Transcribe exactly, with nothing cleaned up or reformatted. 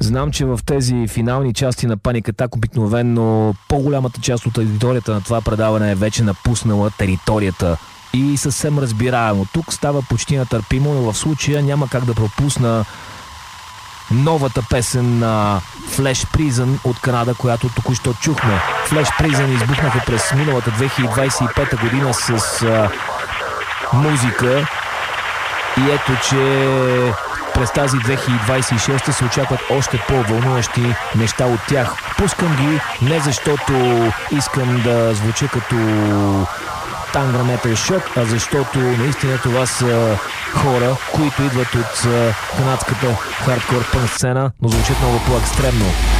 Знам, че в тези финални части на Паник Атак обикновено по-голямата част от аудиторията на това предаване е вече напуснала територията. И съвсем разбираемо. Тук става почти нетърпимо, но в случая няма как да пропусна новата песен на Flash Prison от Канада, която току-що чухме. Flash Prison избухнаха през миналата две хиляди двадесет и пета година с а, музика и ето, че през тази две хиляди двадесет и шеста се очакват още по-вълнуващи неща от тях. Пускам ги не защото искам да звуча като Tangram Metal Shock, а защото наистина това са хора, които идват от канадската хардкор пънк сцена, но звучат много по-екстремно.